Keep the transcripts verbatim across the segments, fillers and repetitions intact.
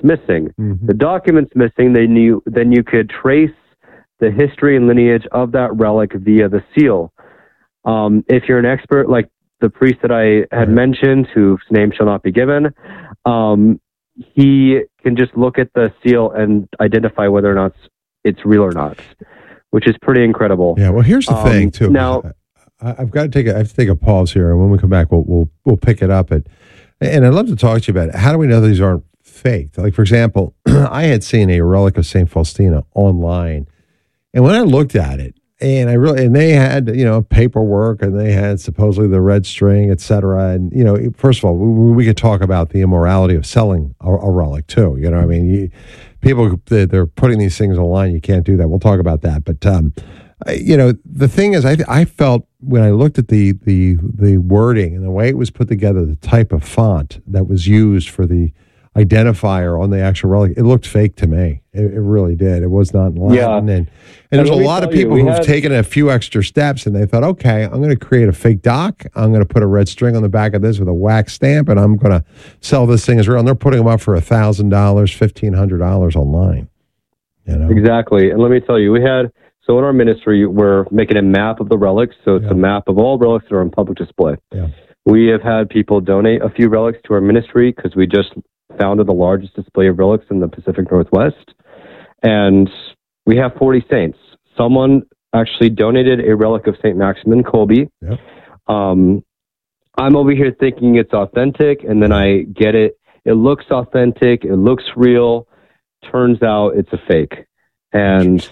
missing. Mm-hmm. The document's missing. Then you, then you could trace the history and lineage of that relic via the seal. Um, if you're an expert like the priest that I had right. mentioned, whose name shall not be given, um, he can just look at the seal and identify whether or not it's real or not, which is pretty incredible. Yeah. Well, here's the um, thing too. Now, I, I've got to take a, I have to take a pause here, and when we come back, we'll we'll we'll pick it up. At, and I'd love to talk to you about it. How do we know these aren't faked? Like, for example, I had seen a relic of Saint Faustina online, and when I looked at it, and I really, and they had, you know, paperwork, and they had supposedly the red string, et cetera. And, you know, first of all, we, we could talk about the immorality of selling a, a relic too. You know, I mean, you, people, they're putting these things online. You can't do that. We'll talk about that. But, um, I, you know, the thing is, I, I felt when I looked at the, the, the wording and the way it was put together, the type of font that was used for the identifier on the actual relic, it looked fake to me. It, it really did. It was not in Latin. Yeah. And, and there's a lot of people you, who've had... taken a few extra steps, and they thought, okay, I'm going to create a fake doc. I'm going to put a red string on the back of this with a wax stamp, and I'm going to sell this thing as real. And they're putting them up for one thousand dollars, fifteen hundred dollars online. You know? Exactly. And let me tell you, we had, so in our ministry, we're making a map of the relics. So it's yeah. a map of all relics that are on public display. Yeah. We have had people donate a few relics to our ministry because we just founded the largest display of relics in the Pacific Northwest. And we have forty saints. Someone actually donated a relic of Saint Maximin Kolbe. Yep. Um, I'm over here thinking it's authentic, and then I get it. It looks authentic. It looks real. Turns out it's a fake. And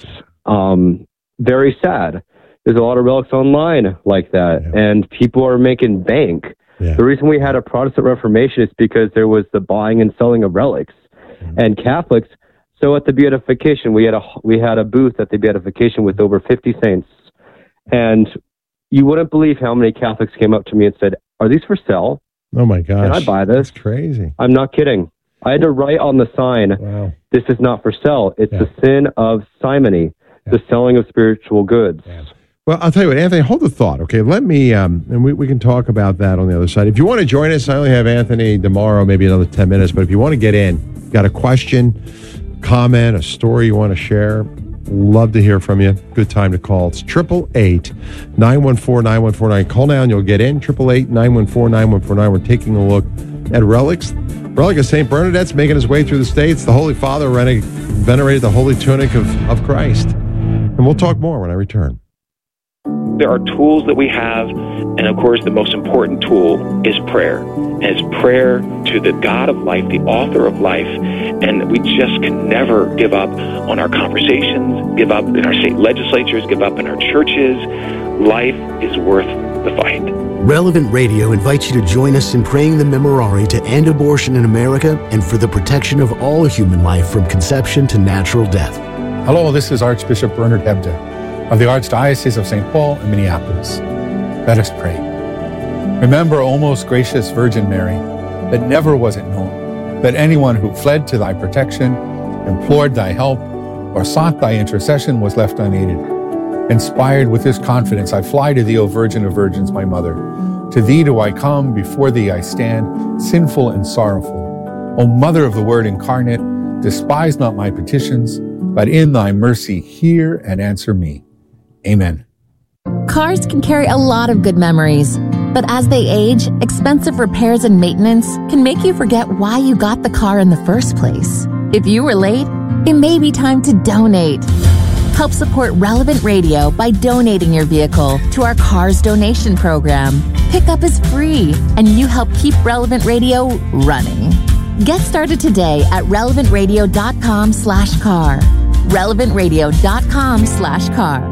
um, very sad. There's a lot of relics online like that, yep. and people are making bank. Yeah. The reason we had a Protestant Reformation is because there was the buying and selling of relics. Mm-hmm. And Catholics, so at the beatification, we had a we had a booth at the beatification with over fifty saints. And you wouldn't believe how many Catholics came up to me and said, "Are these for sale? Oh my gosh. Can I buy this?" That's crazy. I'm not kidding. I had to write on the sign, wow. "This is not for sale. It's yeah. the sin of simony, yeah. the selling of spiritual goods." Yeah. Well, I'll tell you what, Anthony, hold the thought, okay? Let me, um, and we, we can talk about that on the other side. If you want to join us, I only have Anthony tomorrow, maybe another ten minutes, but if you want to get in, got a question, comment, a story you want to share, love to hear from you. Good time to call. It's eight eight eight, nine one four, nine one four nine. Call now and you'll get in, eight eight eight, nine one four, nine one four nine. We're taking a look at relics. Relic of Saint Bernadette's making his way through the States. The Holy Father venerated the holy tunic of, of Christ. And we'll talk more when I return. There are tools that we have, and of course the most important tool is prayer. And it's prayer to the God of life, the author of life, and we just can never give up on our conversations, give up in our state legislatures, give up in our churches. Life is worth the fight. Relevant Radio invites you to join us in praying the Memorare to end abortion in America and for the protection of all human life from conception to natural death. Hello, this is Archbishop Bernard Hebda of the Archdiocese of Saint Paul and Minneapolis. Let us pray. Remember, O most gracious Virgin Mary, that never was it known that anyone who fled to thy protection, implored thy help, or sought thy intercession was left unaided. Inspired with this confidence, I fly to thee, O Virgin of Virgins, my Mother. To thee do I come, before thee I stand, sinful and sorrowful. O Mother of the Word incarnate, despise not my petitions, but in thy mercy hear and answer me. Amen. Cars can carry a lot of good memories, but as they age, expensive repairs and maintenance can make you forget why you got the car in the first place. If you were late, it may be time to donate. Help support Relevant Radio by donating your vehicle to our Cars Donation Program. Pickup is free, and you help keep Relevant Radio running. Get started today at relevant radio dot com slash car. relevant radio dot com slash car.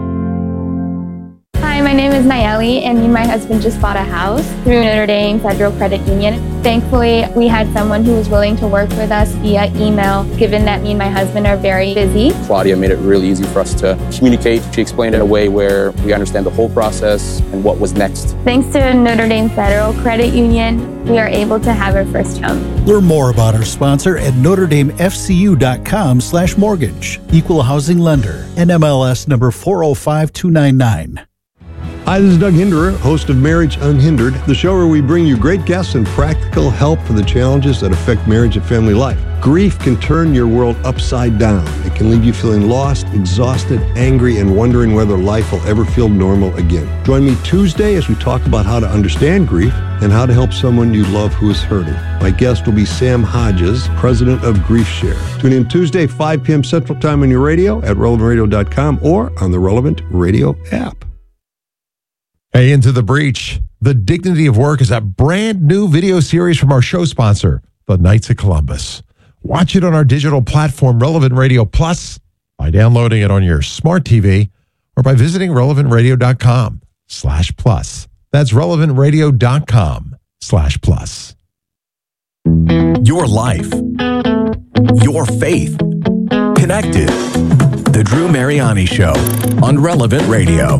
Hi, my name is Nayeli, and me and my husband just bought a house through Notre Dame Federal Credit Union. Thankfully, we had someone who was willing to work with us via email, given that me and my husband are very busy. Claudia made it really easy for us to communicate. She explained it in a way where we understand the whole process and what was next. Thanks to Notre Dame Federal Credit Union, we are able to have our first home. Learn more about our sponsor at notre dame f c u dot com slash mortgage. Equal housing lender. N M L S number four oh five two nine nine. Hi, this is Doug Hinderer, host of Marriage Unhindered, the show where we bring you great guests and practical help for the challenges that affect marriage and family life. Grief can turn your world upside down. It can leave you feeling lost, exhausted, angry, and wondering whether life will ever feel normal again. Join me Tuesday as we talk about how to understand grief and how to help someone you love who is hurting. My guest will be Sam Hodges, president of Grief Share. Tune in Tuesday, five p.m. Central Time on your radio at relevant radio dot com or on the Relevant Radio app. Hey, Into the Breach. The Dignity of Work is a brand new video series from our show sponsor, the Knights of Columbus. Watch it on our digital platform, Relevant Radio Plus, by downloading it on your smart T V or by visiting relevant radio dot com slash plus. That's relevant radio dot com slash plus. Your life, your faith, connected. The Drew Mariani Show on Relevant Radio.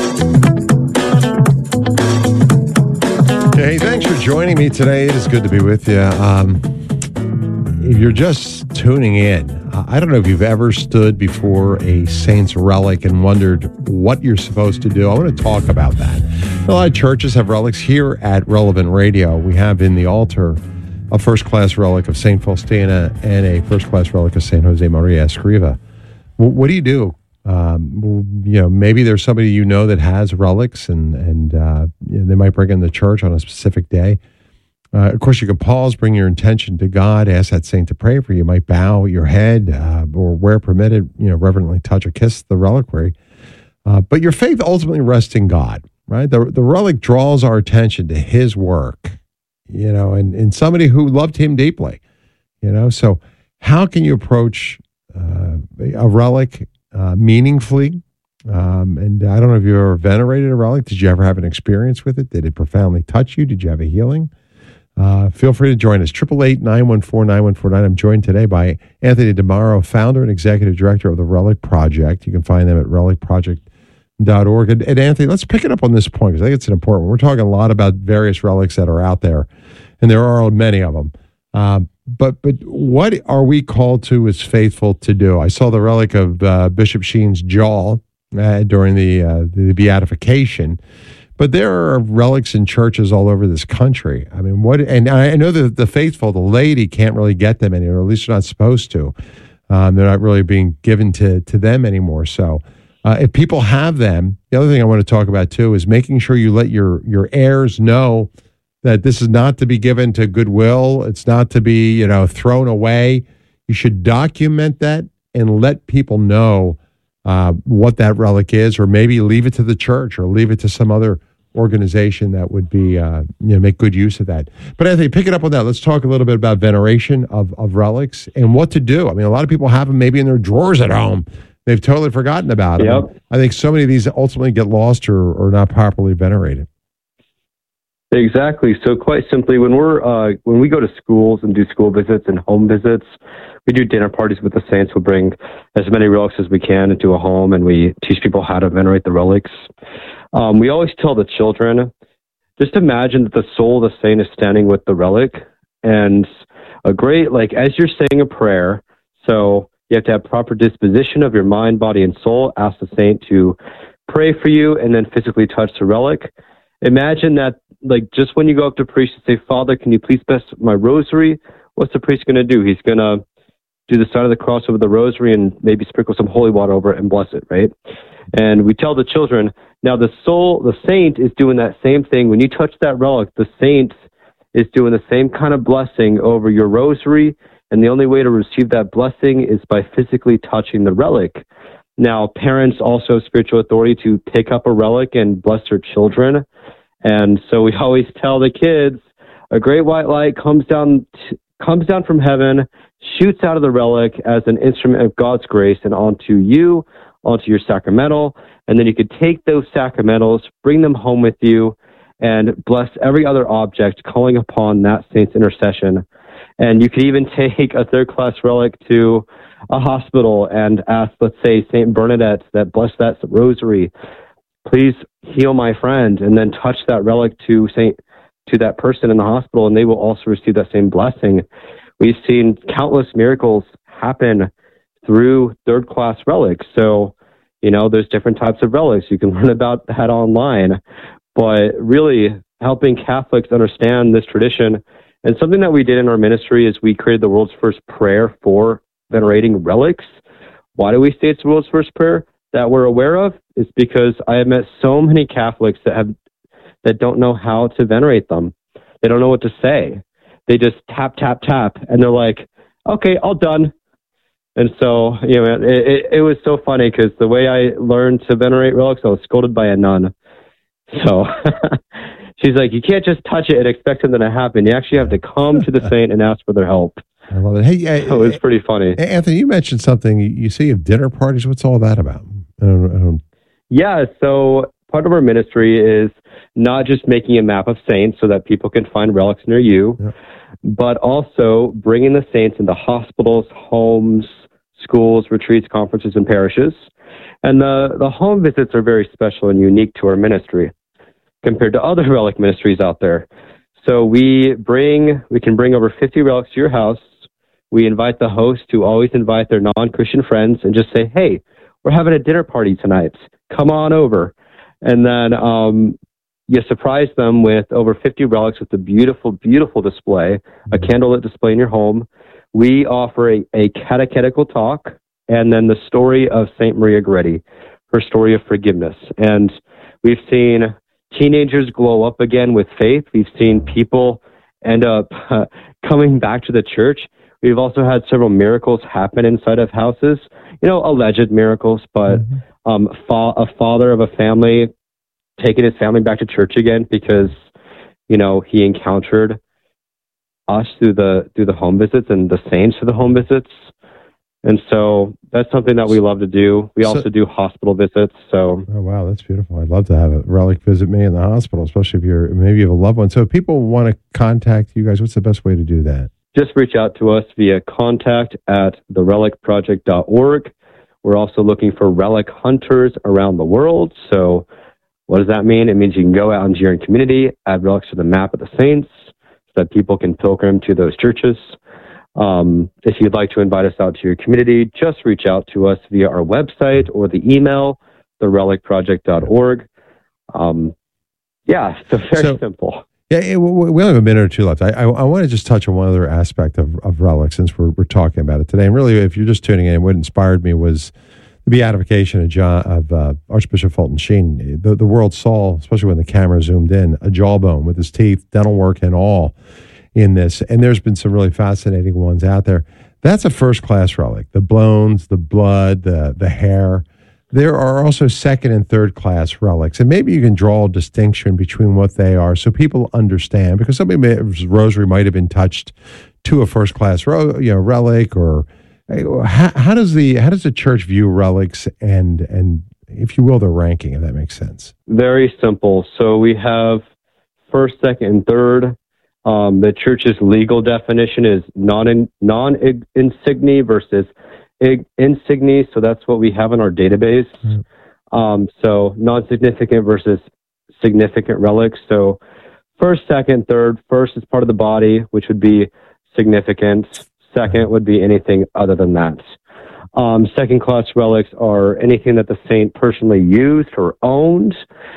Hey, thanks for joining me today. It is good to be with you. Um, if you're just tuning in, uh, I don't know if you've ever stood before a saint's relic and wondered what you're supposed to do. I want to talk about that. A lot of churches have relics. Here at Relevant Radio, we have in the altar a first-class relic of Saint Faustina and a first-class relic of Saint Jose Maria Escriva. W- what do you do? Um, you know, maybe there's somebody you know that has relics, and and uh, you know, they might bring in the church on a specific day. Uh, of course, you can pause, bring your intention to God, ask that saint to pray for you. You might bow your head, uh, or where permitted, you know, reverently touch or kiss the reliquary. Uh, but your faith ultimately rests in God, right? The the relic draws our attention to His work, you know, and and somebody who loved Him deeply, you know. So, how can you approach uh, a relic Uh, meaningfully? Um, and I don't know if you ever venerated a relic. Did you ever have an experience with it? Did it profoundly touch you? Did you have a healing? Uh, feel free to join us. eight eight eight, nine one four, nine one four nine. I'm joined today by Anthony DeMauro, founder and executive director of the Relic Project. You can find them at relic project dot org. And, and Anthony, let's pick it up on this point, because I think it's an important one. We're talking a lot about various relics that are out there, and there are many of them. Um, But but what are we called to as faithful to do? I saw the relic of uh, Bishop Sheen's jaw uh, during the, uh, the beatification, but there are relics in churches all over this country. I mean, what? And I know that the faithful, the laity, can't really get them anymore. Or at least they're not supposed to. Um, they're not really being given to to them anymore. So uh, if people have them, the other thing I want to talk about too is making sure you let your your heirs know that this is not to be given to goodwill. It's not to be, you know, thrown away. You should document that and let people know uh, what that relic is, or maybe leave it to the church or leave it to some other organization that would be, uh, you know, make good use of that. But Anthony, pick it up on that. Let's talk a little bit about veneration of, of relics and what to do. I mean, a lot of people have them maybe in their drawers at home. They've totally forgotten about them. Yep. I think so many of these ultimately get lost or, or not properly venerated. Exactly. So quite simply, when we're uh, when we go to schools and do school visits and home visits, we do dinner parties with the saints. We'll bring as many relics as we can into a home, and we teach people how to venerate the relics. Um, we always tell the children, just imagine that the soul of the saint is standing with the relic, and a great, like as you're saying a prayer, so you have to have proper disposition of your mind, body, and soul. Ask the saint to pray for you, and then physically touch the relic. Imagine that, like, just when you go up to a priest and say, Father, can you please bless my rosary? What's the priest going to do? He's going to do the sign of the cross over the rosary and maybe sprinkle some holy water over it and bless it, right? And we tell the children, now the soul, the saint is doing that same thing. When you touch that relic, the saint is doing the same kind of blessing over your rosary, and the only way to receive that blessing is by physically touching the relic. Now, parents also have spiritual authority to pick up a relic and bless their children. And so we always tell the kids, a great white light comes down t- comes down from heaven, shoots out of the relic as an instrument of God's grace and onto you, onto your sacramental. And then you could take those sacramentals, bring them home with you, and bless every other object, calling upon that saint's intercession. And you could even take a third-class relic to a hospital and ask, let's say, Saint Bernadette that bless that rosary. Please heal my friend, and then touch that relic to Saint to that person in the hospital, and they will also receive that same blessing. We've seen countless miracles happen through third-class relics. So You know, there's different types of relics. You can learn about that online. But really helping Catholics understand this tradition. And something that we did in our ministry is we created the world's first prayer for venerating relics. Why do we say it's the world's first prayer that we're aware of? It's because I have met so many Catholics that have that don't know how to venerate them. They don't know what to say. They just tap, tap, tap, and they're like, okay, all done. And so, you know, it, it, it was so funny because the way I learned to venerate relics, I was scolded by a nun. So she's like, you can't just touch it and expect something to happen. You actually have to come to the saint and ask for their help. I love it. Hey, I, so it was pretty funny. Anthony, you mentioned something. You say you have dinner parties. What's all that about? I don't, I don't... Yeah, so part of our ministry is not just making a map of saints so that people can find relics near you, yeah. but also bringing the saints into hospitals, homes, schools, retreats, conferences, and parishes. And the, the home visits are very special and unique to our ministry compared to other relic ministries out there. So we bring, we can bring over fifty relics to your house. We invite the host to always invite their non-Christian friends and just say, hey, we're having a dinner party tonight. Come on over. And then um, you surprise them with over fifty relics with a beautiful, beautiful display, a candlelit display in your home. We offer a, a catechetical talk and then the story of Saint Maria Goretti, her story of forgiveness. And we've seen teenagers glow up again with faith. We've seen people end up uh, coming back to the church. We've also had several miracles happen inside of houses, you know, alleged miracles, but mm-hmm. um, fa- a father of a family taking his family back to church again because, you know, he encountered us through the through the home visits and the saints through the home visits. And so that's something that we love to do. We so, also do hospital visits. So, oh wow, that's beautiful. I'd love to have a relic visit me in the hospital, especially if you're maybe you have a loved one. So if people want to contact you guys, what's the best way to do that? Just reach out to us via contact at the relic project dot org. We're also looking for relic hunters around the world. So what does that mean? It means you can go out into your community, add relics to the map of the saints so that people can pilgrim to those churches. Um, if you'd like to invite us out to your community, just reach out to us via our website or the email, the relic project dot org. Um, yeah, so very so, simple. Yeah, we only have a minute or two left. I, I, I want to just touch on one other aspect of, of relics since we're, we're talking about it today. And really, if you're just tuning in, what inspired me was the beatification of, John, of uh, Archbishop Fulton Sheen. The, the world saw, especially when the camera zoomed in, a jawbone with his teeth, dental work and all in this. And there's been some really fascinating ones out there. That's a first-class relic. The bones, the blood, the, the hair. There are also second and third class relics, and maybe you can draw a distinction between what they are so people understand, because somebody's rosary might have been touched to a first class ro- you know, relic, or how, how does the how does the church view relics and and if you will the ranking, if that makes sense? Very simple. So we have first, second, and third. Um, the church's legal definition is non non insignia versus insignia, so that's what we have in our database. Mm. Um, so non-significant versus significant relics. So first, second, third. First is part of the body, which would be significant. Second would be anything other than that. Um, second-class relics are anything that the saint personally used or owned.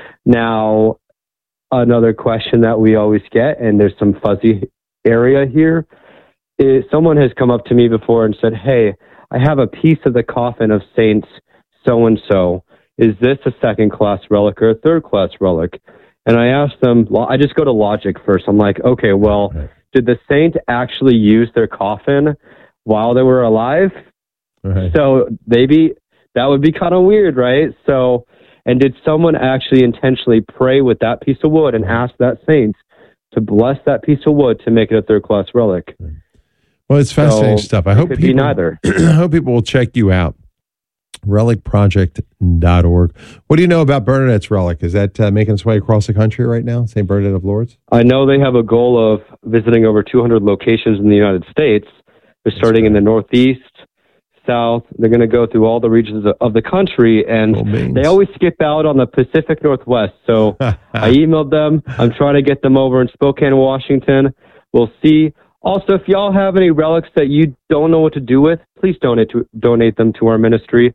Now, another question that we always get, and there's some fuzzy area here, is someone has come up to me before and said, hey, I have a piece of the coffin of Saint so-and-so. Is this a second-class relic or a third-class relic? And I asked them, well, I just go to logic first. I'm like, okay, well, right. did the saint actually use their coffin while they were alive? Right. So maybe that would be kind of weird, right? So, and did someone actually intentionally pray with that piece of wood and ask that saint to bless that piece of wood to make it a third-class relic? Right. Well, it's fascinating so stuff. I hope people, neither. I hope people will check you out. relic project dot org. What do you know about Bernadette's relic? Is that uh, making its way across the country right now, Saint Bernadette of Lourdes? I know they have a goal of visiting over two hundred locations in the United States. They're starting in the Northeast, South. They're going to go through all the regions of the country, and cool they always skip out on the Pacific Northwest. So I emailed them. I'm trying to get them over in Spokane, Washington. We'll see. Also, if y'all have any relics that you don't know what to do with, please donate to, donate them to our ministry.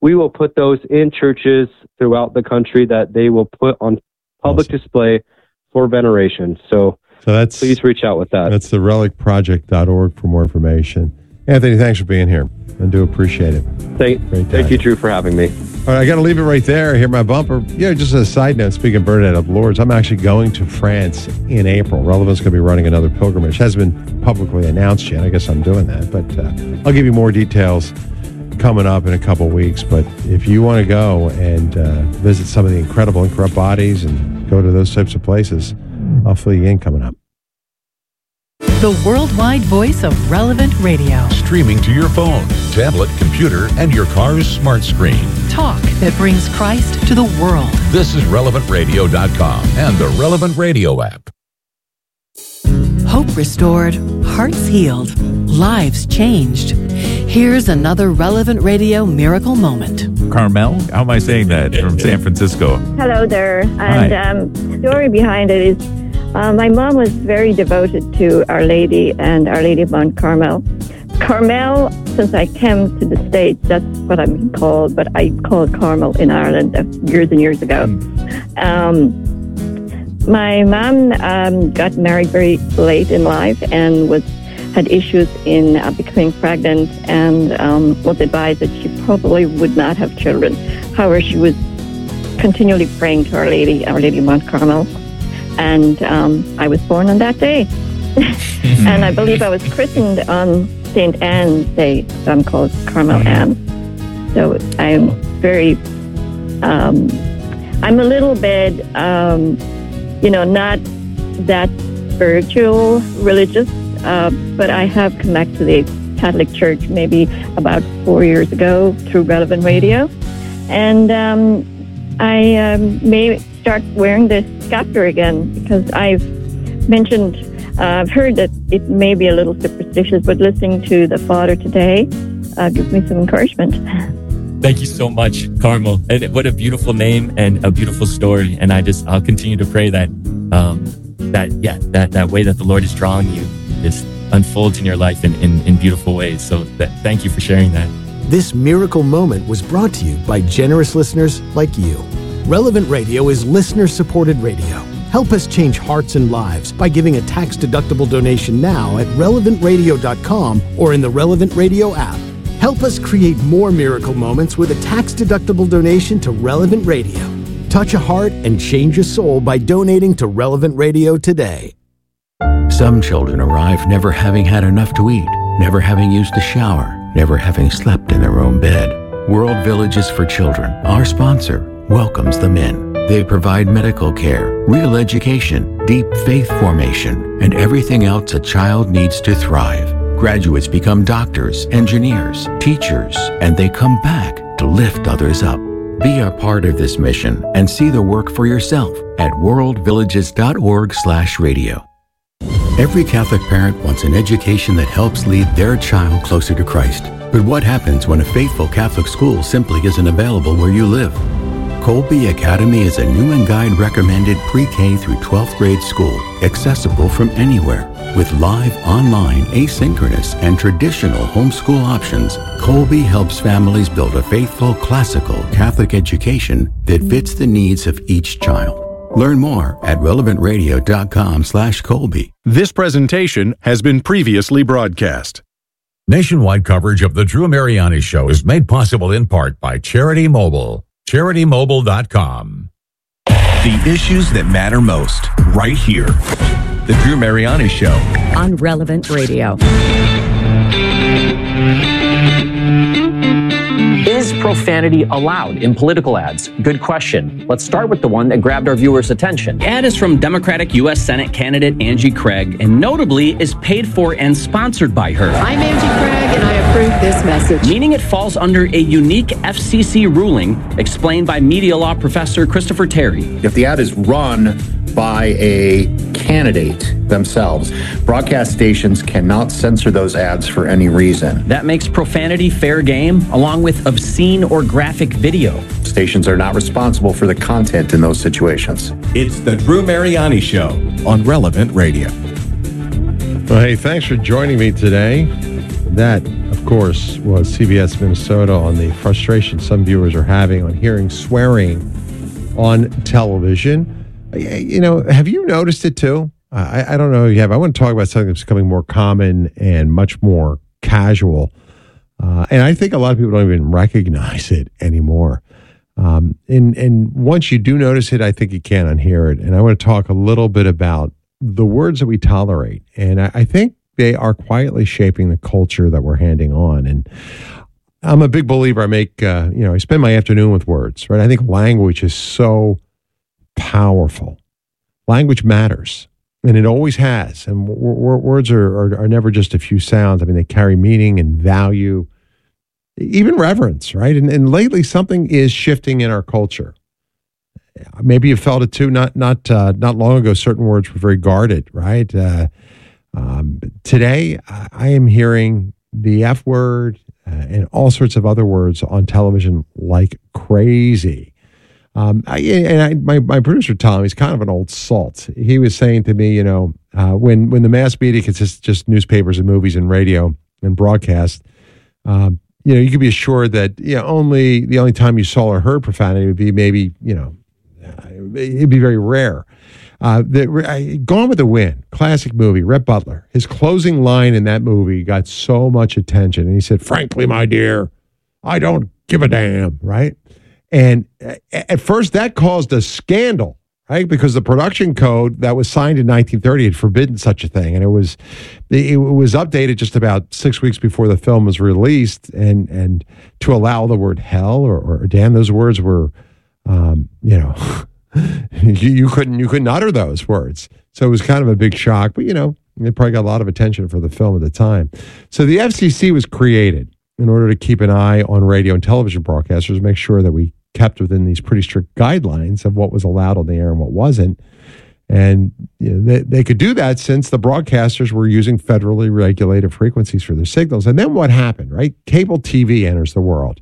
we will put those in churches throughout the country that they will put on public awesome. display for veneration. So, so that's, please reach out with that. That's the relic project dot org for more information. Anthony, thanks for being here. I do appreciate it. Thank, thank you, Drew, for having me. All right, I got to leave it right there. Hear my bumper. Yeah, just as a side note, speaking of Bernadette of Lourdes, I'm actually going to France in April. Relevant's going to be running another pilgrimage. It hasn't been publicly announced yet. I guess I'm doing that. But uh, I'll give you more details coming up in a couple weeks. But if you want to go and uh, visit some of the incredible incorrupt bodies and go to those types of places, I'll fill you in coming up. The worldwide voice of Relevant Radio. Streaming to your phone, tablet, computer, and your car's smart screen. Talk that brings Christ to the world. This is relevant radio dot com and the Relevant Radio app. Hope restored, hearts healed, lives changed. Here's another Relevant Radio miracle moment. Carmel, how am I saying that? From San Francisco. Hello there. And um, the story behind it is Uh, my mom was very devoted to Our Lady and Our Lady of Mount Carmel. Carmel, since I came to the States, that's what I've been called, but I called Carmel in Ireland years and years ago. Um, my mom um, got married very late in life and was had issues in uh, becoming pregnant and um, was advised that she probably would not have children. However, she was continually praying to Our Lady, Our Lady of Mount Carmel. And um, I was born on that day. And I believe I was christened on Saint Anne's Day. So I'm called Carmel Anne. So I'm very, um, I'm a little bit, um, you know, not that spiritual, religious, uh, but I have come back to the Catholic Church maybe about four years ago through Relevant Radio. And um, I um, may start wearing this scapular again because I've mentioned, uh, I've heard that it may be a little superstitious, but listening to the Father today uh, gives me some encouragement. Thank you so much, Carmel. And what a beautiful name and a beautiful story. And I just, I'll continue to pray that, um, that, yeah, that, that way that the Lord is drawing you just unfolds in your life in, in, in beautiful ways. So that, thank you for sharing that. This miracle moment was brought to you by generous listeners like you. Relevant Radio is listener-supported radio. Help us change hearts and lives by giving a tax-deductible donation now at relevant radio dot com or in the Relevant Radio app. Help us create more miracle moments with a tax-deductible donation to Relevant Radio. Touch a heart and change a soul by donating to Relevant Radio today. Some children arrive never having had enough to eat, never having used a shower, never having slept in their own bed. World Villages for Children, our sponsor, welcomes them in. They provide medical care, real education, deep faith formation, and everything else a child needs to thrive. Graduates become doctors, engineers, teachers, and they come back to lift others up. Be a part of this mission and see the work for yourself at world villages dot org slash radio. Every Catholic parent wants an education that helps lead their child closer to Christ. But what happens when a faithful Catholic school simply isn't available where you live? Colby Academy is a new and guide recommended pre-K through twelfth grade school, accessible from anywhere. With live, online, asynchronous, and traditional homeschool options, Colby helps families build a faithful, classical Catholic education that fits the needs of each child. Learn more at relevant radio dot com slash Colby. This presentation has been previously broadcast. Nationwide coverage of the Drew Mariani Show is made possible in part by Charity Mobile. charity mobile dot com. The issues that matter most, right here. The Drew Mariani Show. On Relevant Radio. Is profanity allowed in political ads? Good question. Let's start with the one that grabbed our viewers' attention. The ad is from Democratic U S Senate candidate Angie Craig, and notably is paid for and sponsored by her. I'm Angie Craig, and I approve this message. Meaning it falls under a unique F C C ruling explained by media law professor Christopher Terry. If the ad is run by a candidate themselves, broadcast stations cannot censor those ads for any reason. That makes profanity fair game, along with obscene or graphic video. Stations are not responsible for the content in those situations. It's the Drew Mariani Show on Relevant Radio. Well, hey, thanks for joining me today. That, of of course, was C B S Minnesota on the frustration some viewers are having on hearing swearing on television. You know, have you noticed it too? I, I don't know if you have. I want to talk about something that's becoming more common and much more casual. Uh, and I think a lot of people don't even recognize it anymore. Um, and, and once you do notice it, I think you can't unhear it. And I want to talk a little bit about the words that we tolerate. And I, I think they are quietly shaping the culture that we're handing on. And I'm a big believer. I make, uh, you know, I spend my afternoon with words, right? I think language is so powerful. Language matters. And it always has. And w- w- words are, are, are never just a few sounds. I mean, they carry meaning and value, even reverence, right? And, and lately, something is shifting in our culture. Maybe you felt it too. Not not uh, not long ago, certain words were very guarded, right? Uh, um, today, I, I am hearing the F word uh, and all sorts of other words on television like crazy. Um, I, and I, my, my producer, Tom, he's kind of an old salt. He was saying to me, you know, uh, when, when the mass media consists of just newspapers and movies and radio and broadcast, um, you know, you could be assured that, you know, only the only time you saw or heard profanity would be maybe, you know, it'd be very rare. Uh, the, uh, Gone with the Wind, classic movie, Rhett Butler. His closing line in that movie got so much attention. And he said, frankly, my dear, I don't give a damn, right? And at first that caused a scandal, right? Because the production code that was signed in nineteen thirty had forbidden such a thing. And it was it was updated just about six weeks before the film was released. And and to allow the word hell or, or damn, those words were, um, you know, you, you couldn't you couldn't utter those words. So it was kind of a big shock. But, you know, it probably got a lot of attention for the film at the time. So the F C C was created in order to keep an eye on radio and television broadcasters, make sure that we kept within these pretty strict guidelines of what was allowed on the air and what wasn't. And you know, they, they could do that since the broadcasters were using federally regulated frequencies for their signals. And then what happened, right? Cable T V enters the world.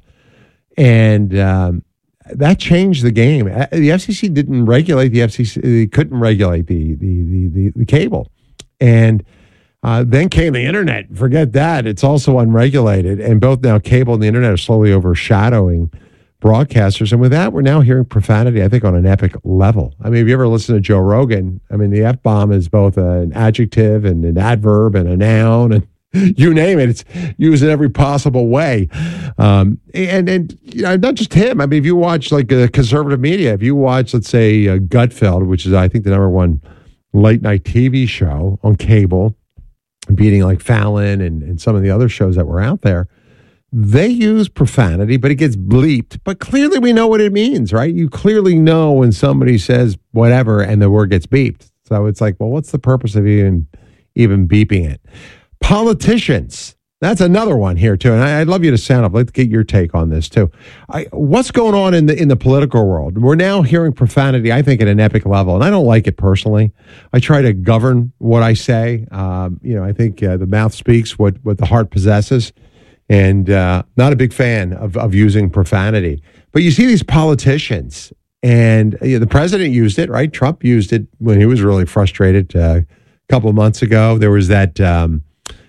And um, that changed the game. The F C C didn't regulate the F C C. They couldn't regulate the, the, the, the, the cable. And uh, then came the internet. Forget that. It's also unregulated. And both now cable and the internet are slowly overshadowing broadcasters. And with that, we're now hearing profanity, I think, on an epic level. I mean, if you ever listen to Joe Rogan, I mean, the F-bomb is both an adjective and an adverb and a noun and you name it. It's used in every possible way. Um, and, and you know, not just him. I mean, if you watch like uh, conservative media, if you watch, let's say, uh, Gutfeld, which is, I think, the number one late night T V show on cable, beating like Fallon and, and some of the other shows that were out there, they use profanity, but it gets bleeped. But clearly we know what it means, right? You clearly know when somebody says whatever and the word gets beeped. So it's like, well, what's the purpose of even, even beeping it? Politicians. That's another one here, too. And I, I'd love you to sound up. Let's get your take on this, too. I, what's going on in the in the political world? We're now hearing profanity, I think, at an epic level. And I don't like it personally. I try to govern what I say. Um, you know, I think uh, the mouth speaks what, what the heart possesses. And uh, not a big fan of, of using profanity. But you see these politicians, and you know, the president used it, right? Trump used it when he was really frustrated uh, a couple of months ago. There was that, um,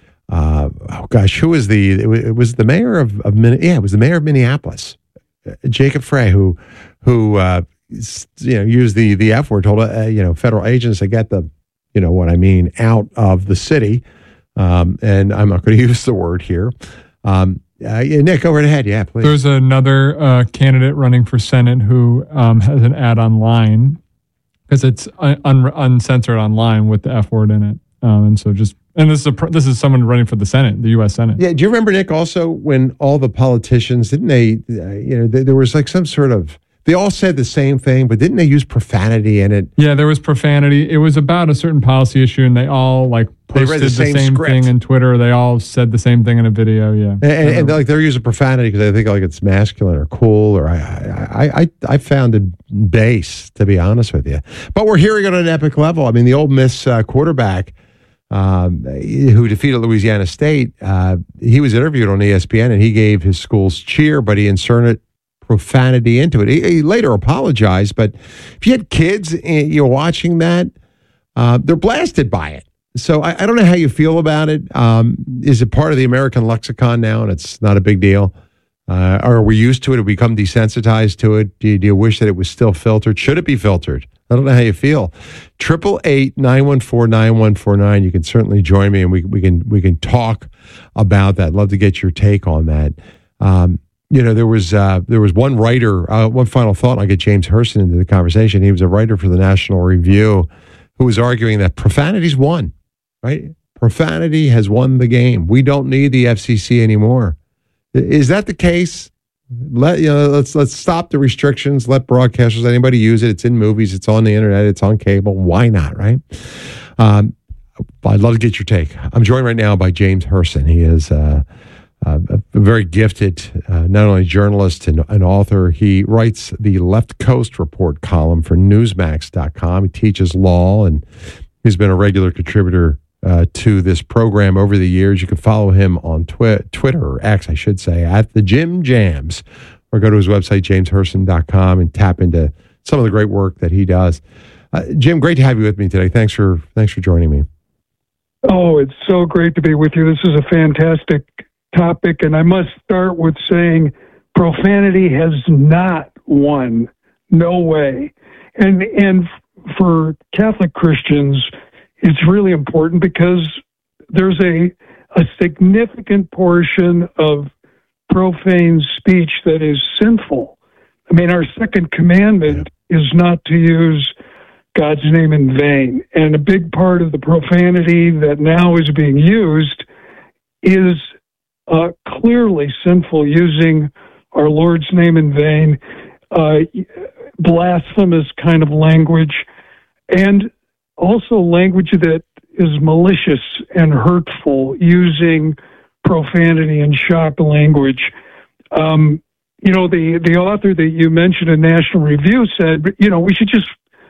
uh, oh gosh, who was the, it was, it was the mayor of, of, yeah, it was the mayor of Minneapolis, uh, Jacob Frey, who, who uh, you know, used the, the F word, told, uh, you know, federal agents to get the, you know what I mean, out of the city. Um, and I'm not going to use the word here. Um, uh, yeah, Nick, go right ahead. Yeah, please. There's another uh, candidate running for Senate who um, has an ad online because it's un- un- uncensored online with the F word in it. Um, and so just, and this is a, this is someone running for the Senate, the U S Senate. Yeah. Do you remember, Nick, also when all the politicians, didn't they, uh, you know, they, there was like some sort of, they all said the same thing, but didn't they use profanity in it? Yeah, there was profanity. It was about a certain policy issue, and they all like posted they read the, the same, same thing in Twitter. They all said the same thing in a video. Yeah, and, and, and like they're using profanity because they think like it's masculine or cool. Or I, I, I, I found it base, to be honest with you. But we're hearing it on an epic level. I mean, the Ole Miss uh, quarterback um, who defeated Louisiana State, uh, he was interviewed on E S P N, and he gave his school's cheer, but he inserted profanity into it. He, he later apologized, but if you had kids and you're watching that, uh, they're blasted by it. so I, I don't know how you feel about it. Um, is it part of the American lexicon now, and it's not a big deal? Uh, or are we used to it? Have we become desensitized to it? Do you, do you wish that it was still filtered? Should it be filtered? I don't know how you feel. Triple eight nine one four nine one four nine. You can certainly join me, and we we can we can talk about that. I'd love to get your take on that. Um, you know, there was uh, there was one writer. Uh, one final thought. I'll get James Hurston into the conversation. He was a writer for the National Review, who was arguing that profanity's won. Right? Profanity has won the game. We don't need the F C C anymore. Is that the case? Let you know. Let's let's stop the restrictions. Let broadcasters, anybody use it. It's in movies. It's on the internet. It's on cable. Why not? Right? Um, I'd love to get your take. I'm joined right now by James Hurston. He is uh, uh, a very gifted, uh, not only journalist and an author. He writes the Left Coast Report column for Newsmax dot com. He teaches law, and he's been a regular contributor Uh, to this program over the years. You can follow him on twi- Twitter, or X, I should say, at the Jim Jams, or go to his website, james hurston dot com, and tap into some of the great work that he does. Uh, Jim, great to have you with me today. Thanks for thanks for joining me. Oh, it's so great to be with you. This is a fantastic topic, and I must start with saying profanity has not won. No way. And and for Catholic Christians, it's really important because there's a a significant portion of profane speech that is sinful. I mean, our second commandment is not to use God's name in vain. And a big part of the profanity that now is being used is uh, clearly sinful, using our Lord's name in vain, uh, blasphemous kind of language, and also language that is malicious and hurtful, using profanity and shock language. Um, you know, the, the author that you mentioned in National Review said, you know, we should just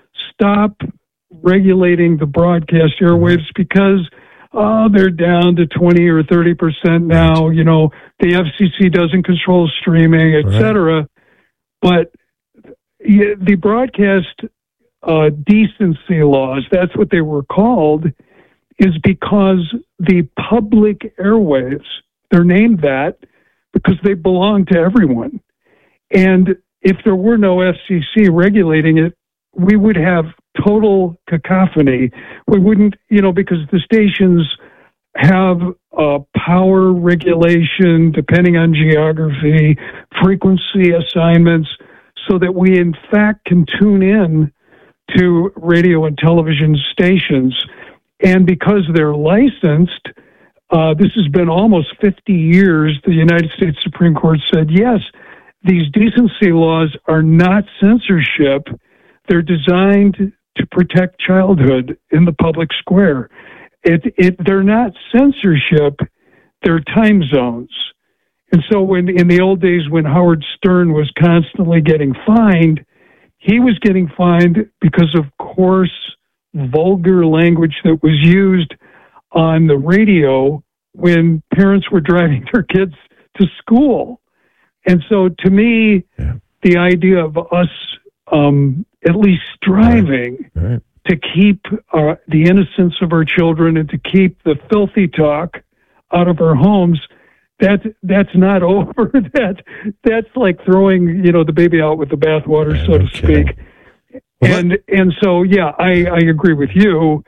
stop regulating the broadcast airwaves because oh, they're down to twenty or thirty percent now. You know, the F C C doesn't control streaming, et cetera. But yeah, the broadcast uh, decency laws, that's what they were called, is because the public airwaves, they're named that because they belong to everyone. And if there were no F C C regulating it, we would have total cacophony. We wouldn't, you know, because the stations have uh, power regulation depending on geography, frequency assignments, so that we in fact can tune in to radio and television stations. And because they're licensed, uh, this has been almost fifty years, the United States Supreme Court said, yes, these decency laws are not censorship. They're designed to protect childhood in the public square. It, it, they're not censorship, they're time zones. And so when in the old days when Howard Stern was constantly getting fined, he was getting fined because of coarse, vulgar language that was used on the radio when parents were driving their kids to school. And so to me, yeah. the idea of us um, at least striving right. Right. to keep uh, the innocence of our children and to keep the filthy talk out of our homes, that that's not over. that that's like throwing, you know, the baby out with the bathwater, yeah, so to okay. speak. Well, and that- and so yeah, I, I agree with you.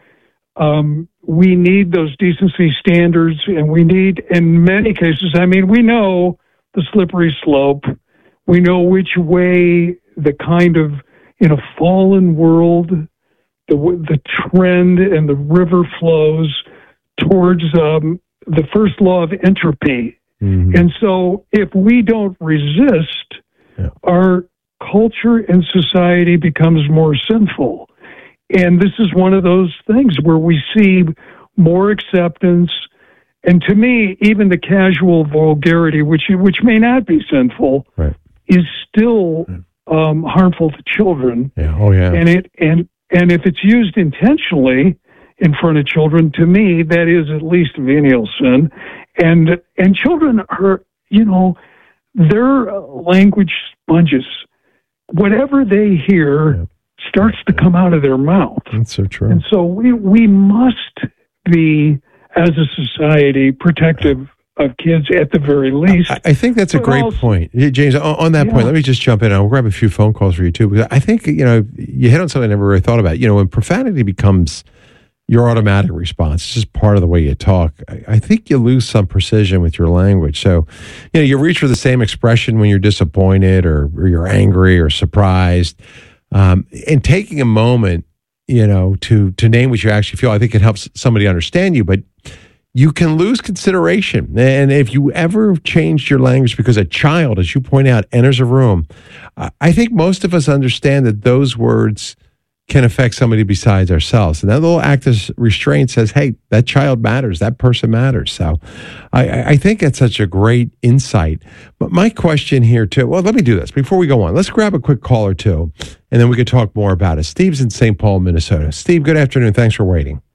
Um, we need those decency standards, and we need, in many cases, I mean, we know the slippery slope. We know which way the kind of, in a fallen world, the the trend and the river flows towards um, the first law of entropy. Mm-hmm. And so if we don't resist, yeah. our culture and society becomes more sinful. And this is one of those things where we see more acceptance. And to me, even the casual vulgarity, which which may not be sinful, right. is still um, harmful to children. Yeah. Oh, yeah. And it and and if it's used intentionally in front of children, to me, that is at least venial sin. And and children are, you know, they're language sponges. Whatever they hear yeah. starts to come out of their mouth. That's so true. And so we we must be, as a society, protective of kids at the very least. I, I think that's a But great also- point. Yeah, James, on, on that Yeah. point, let me just jump in. I'll grab a few phone calls for you too, because I think, you know, you hit on something I never really thought about. You know, when profanity becomes your automatic response, it's just part of the way you talk, I, I think you lose some precision with your language. So, you know, you reach for the same expression when you're disappointed or, or you're angry or surprised. Um, and taking a moment, you know, to to name what you actually feel, I think it helps somebody understand you, but you can lose consideration. And if you ever changed your language because a child, as you point out, enters a room, I- I think most of us understand that those words can affect somebody besides ourselves. And that little act of restraint says, hey, that child matters, that person matters. So I, I I think that's such a great insight. But my question here too, well, let me do this before we go on. Let's grab a quick call or two, and then we could talk more about it. Steve's in Saint Paul, Minnesota. Steve, good afternoon. Thanks for waiting.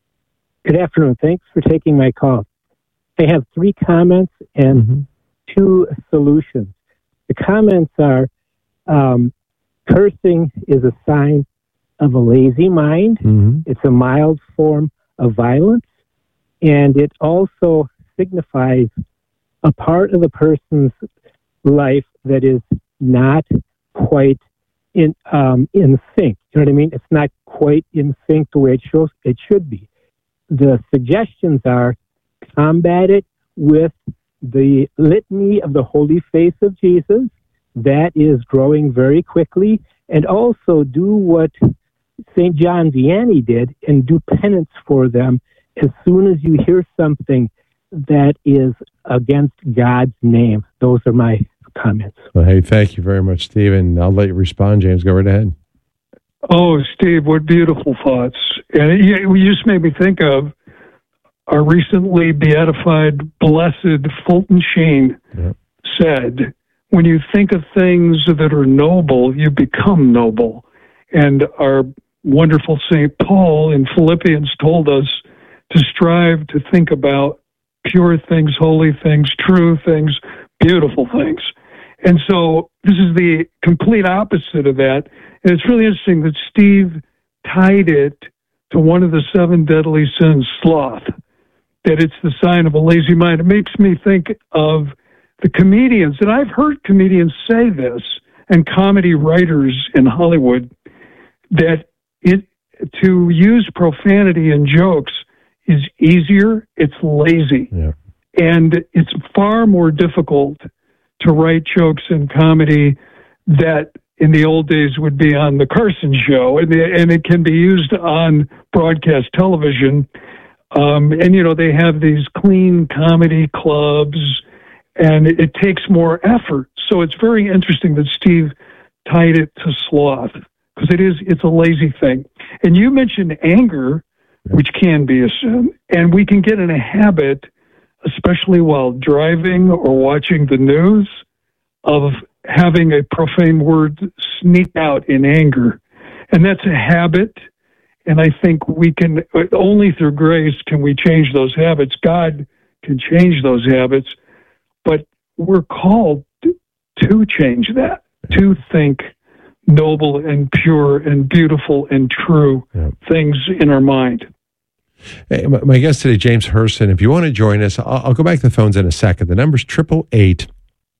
Good afternoon. Thanks for taking my call. I have three comments and Mm-hmm. two solutions. The comments are um, cursing is a sign of a lazy mind. Mm-hmm. It's a mild form of violence, and it also signifies a part of the person's life that is not quite in um, in sync. You know what I mean? It's not quite in sync the way it shows it should be. The suggestions are combat it with the litany of the holy face of Jesus. That is growing very quickly. And also do what Saint John Vianney did and do penance for them as soon as you hear something that is against God's name. Those are my comments. Well, hey, thank you very much, Steve. And I'll let you respond, James. Go right ahead. Oh, Steve, what beautiful thoughts. And you, you just made me think of our recently beatified, blessed Fulton Sheen Yep. said, when you think of things that are noble, you become noble. And our wonderful Saint Paul in Philippians told us to strive to think about pure things, holy things, true things, beautiful things. And so this is the complete opposite of that. And it's really interesting that Steve tied it to one of the seven deadly sins, sloth, that it's the sign of a lazy mind. It makes me think of the comedians, and I've heard comedians say this, and comedy writers in Hollywood, that it to use profanity in jokes is easier, it's lazy. Yeah. And it's far more difficult to write jokes in comedy that in the old days would be on the Carson show, and, the, and it can be used on broadcast television. Um, and, you know, they have these clean comedy clubs, and it, it takes more effort. So it's very interesting that Steve tied it to sloth, because it is, it's a lazy thing. And you mentioned anger, which can be a sin, and we can get in a habit, especially while driving or watching the news, of having a profane word sneak out in anger. And that's a habit. And I think we can, only through grace can we change those habits. God can change those habits, but we're called to change that, to think noble and pure and beautiful and true Yeah. things in our mind. Hey, my, my guest today, James Herson. If you want to join us, I'll, I'll go back to the phones in a second. The number's triple eight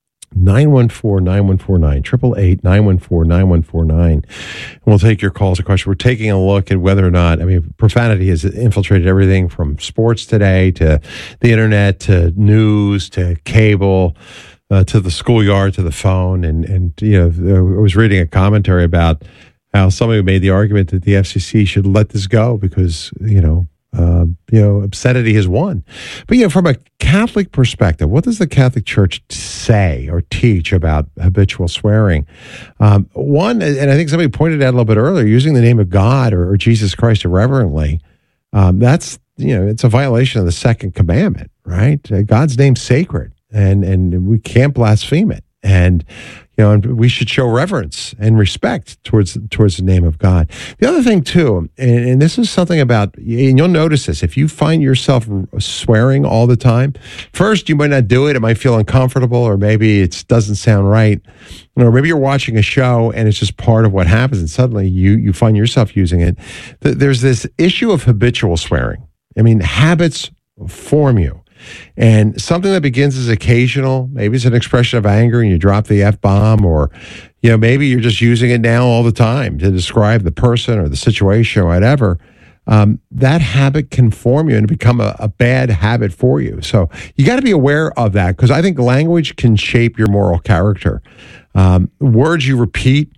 nine one four nine one four nine. Triple eight nine one four nine one four nine. And we'll take your calls. Of course, we're taking a look at whether or not, I mean, profanity has infiltrated everything from sports today to the internet to news to cable. Uh, to the schoolyard, to the phone, and and you know, I was reading a commentary about how somebody made the argument that the F C C should let this go because you know, uh, you know, obscenity has won. But you know, from a Catholic perspective, what does the Catholic Church say or teach about habitual swearing? Um, one, and I think somebody pointed out a little bit earlier, using the name of God or, or Jesus Christ irreverently. Um, that's you know, it's a violation of the second commandment, right? Uh, God's name's sacred. And and we can't blaspheme it, and you know, and we should show reverence and respect towards towards the name of God. The other thing too, and, and this is something about, and you'll notice this if you find yourself swearing all the time. First, you might not do it; it might feel uncomfortable, or maybe it doesn't sound right, or maybe you're watching a show and it's just part of what happens, and suddenly you you find yourself using it. There's this issue of habitual swearing. I mean, habits form you. And something that begins as occasional, maybe it's an expression of anger and you drop the F-bomb, or, you know, maybe you're just using it now all the time to describe the person or the situation or whatever. Um, that habit can form you and become a, a bad habit for you. So you got to be aware of that, because I think language can shape your moral character. Um, words you repeat,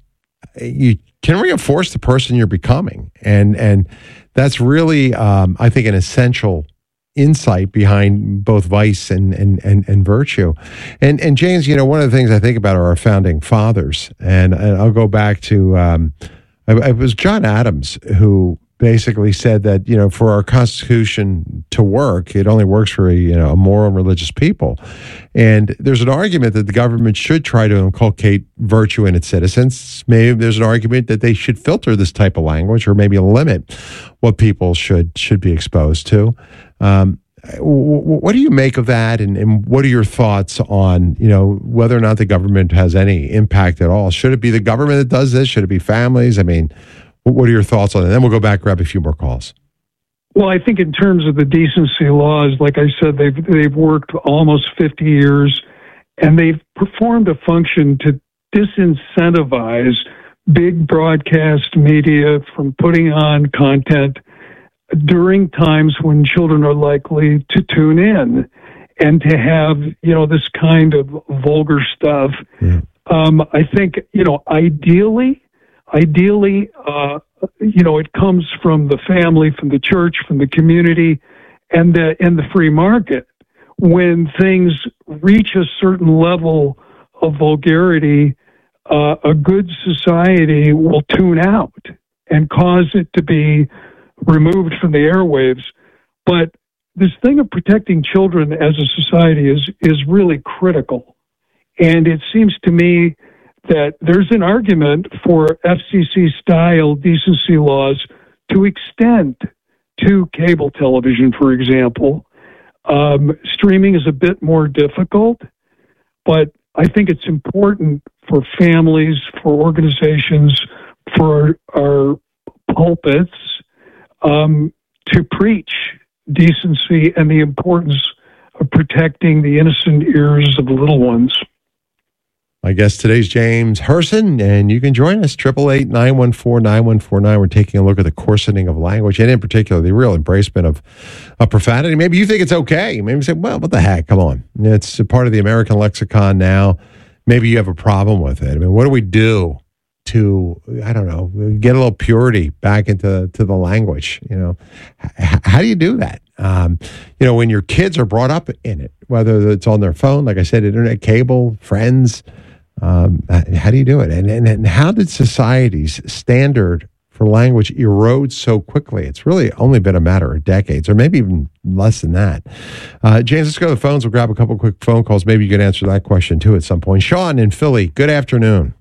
you can reinforce the person you're becoming. And, and that's really, um, I think, an essential insight behind both vice and, and, and, and virtue. And, and James, you know, one of the things I think about are our founding fathers. And, and I'll go back to, um, it was John Adams who basically said that, you know, for our Constitution to work, it only works for a, you know, a moral and religious people. And there's an argument that the government should try to inculcate virtue in its citizens. Maybe there's an argument that they should filter this type of language, or maybe limit what people should should be exposed to. Um, what do you make of that, and, and what are your thoughts on, you know, whether or not the government has any impact at all? Should it be the government that does this? Should it be families? I mean, what are your thoughts on it? Then we'll go back, grab a few more calls. Well, I think in terms of the decency laws, like I said, they've they've worked almost fifty years, and they've performed a function to disincentivize big broadcast media from putting on content during times when children are likely to tune in, and to have, you know, this kind of vulgar stuff. Yeah. Um, I think, you know, ideally, Ideally, uh, you know, it comes from the family, from the church, from the community, and the and the free market. When things reach a certain level of vulgarity, uh, a good society will tune out and cause it to be removed from the airwaves. But this thing of protecting children as a society is is really critical, and it seems to me that there's an argument for F C C-style decency laws to extend to cable television, for example. Um, streaming is a bit more difficult, but I think it's important for families, for organizations, for our pulpits um, to preach decency and the importance of protecting the innocent ears of the little ones. My guest today is James Herson, and you can join us, eight eight eight, nine one four, nine one four nine. We're taking a look at the coarsening of language, and in particular, the real embracement of, of profanity. Maybe you think it's okay. Maybe you say, well, what the heck? Come on. It's a part of the American lexicon now. Maybe you have a problem with it. I mean, what do we do to, I don't know, get a little purity back into to the language? You know, H- how do you do that? Um, you know, when your kids are brought up in it, whether it's on their phone, like I said, internet, cable, friends, Um, how do you do it? And, and and how did society's standard for language erode so quickly? It's really only been a matter of decades, or maybe even less than that. Uh, James, let's go to the phones. We'll grab a couple quick phone calls. Maybe you can answer that question too at some point. Sean in Philly, good afternoon.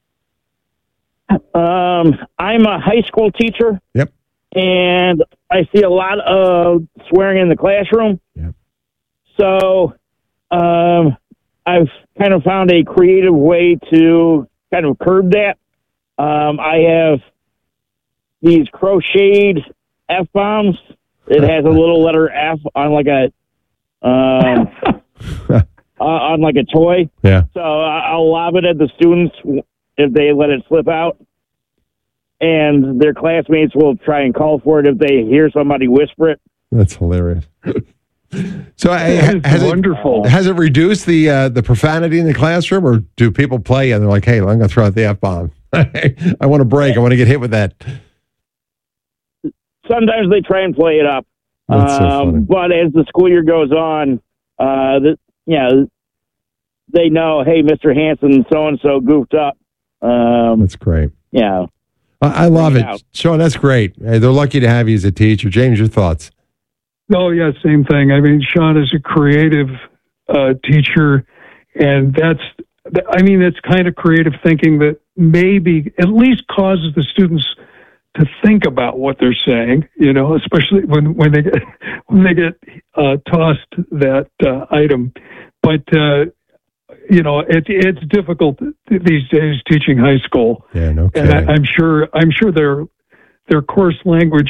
Um, I'm a high school teacher. Yep. And I see a lot of swearing in the classroom. Yep. So, um, I've kind of found a creative way to kind of curb that. Um, I have these crocheted F-bombs. It has a little letter F on like a um, uh, on like a toy. Yeah. So I'll lob it at the students if they let it slip out, and their classmates will try and call for it if they hear somebody whisper it. That's hilarious. So uh, has wonderful. It, has it reduced the uh, the profanity in the classroom, or do people play and they're like, "Hey, I'm going to throw out the F-bomb. I want to break. I want to get hit with that." Sometimes they try and play it up, That's so um, funny. but as the school year goes on, uh, the, yeah, they know, hey, Mister Hanson, so and so goofed up. Um, That's great. Yeah, I, I love Bring it, it out. Sean. That's great. Hey, they're lucky to have you as a teacher. James, your thoughts? Oh, yeah, same thing. I mean, Sean is a creative uh, teacher, and that's, I mean, that's kind of creative thinking that maybe at least causes the students to think about what they're saying, you know, especially when, when they get, when they get uh, tossed that uh, item. But, uh, you know, it, it's difficult these days teaching high school. Yeah, no And kidding. I, I'm sure, I'm sure their, their coarse language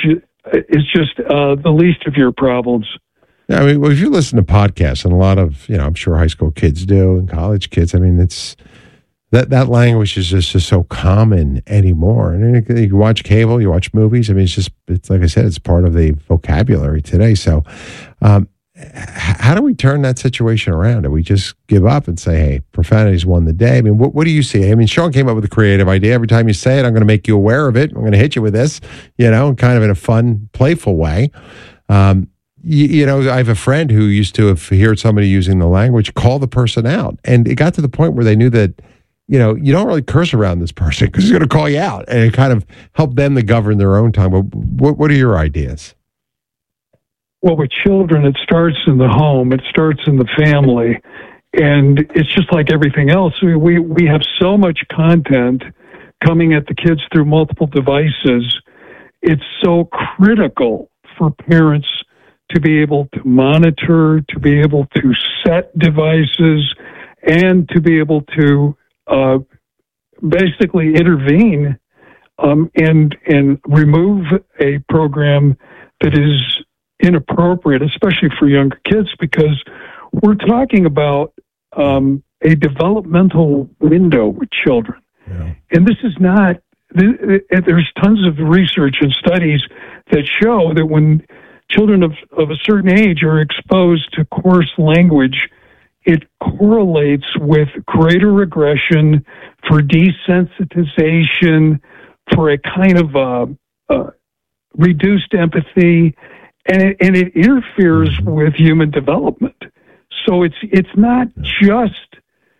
is just uh, the least of your problems. Yeah, I mean, well, if you listen to podcasts, and a lot of, you know, I'm sure high school kids do, and college kids, I mean, it's, that, that language is just, just so common anymore. And you, you watch cable, you watch movies, I mean, it's just, it's like I said, it's part of the vocabulary today. So, um, how do we turn that situation around? Do we just give up and say, hey, profanity's won the day? I mean, what, what do you see? I mean, Sean came up with a creative idea. Every time you say it, I'm going to make you aware of it. I'm going to hit you with this, you know, kind of in a fun, playful way. Um, you, you know, I have a friend who used to, if he heard somebody using the language, call the person out. And it got to the point where they knew that, you know, you don't really curse around this person because he's going to call you out. And it kind of helped them to govern their own tongue. But what, what are your ideas? Well, with children, it starts in the home. It starts in the family. And it's just like everything else. We, we, we have so much content coming at the kids through multiple devices. It's so critical for parents to be able to monitor, to be able to set devices, and to be able to uh, basically intervene um, and, and remove a program that is inappropriate, especially for younger kids, because we're talking about um, a developmental window with children. Yeah. And this is not, there's tons of research and studies that show that when children of, of a certain age are exposed to coarse language, it correlates with greater regression, for desensitization, for a kind of uh, uh, reduced empathy, and it, and it interferes with human development. So it's it's not just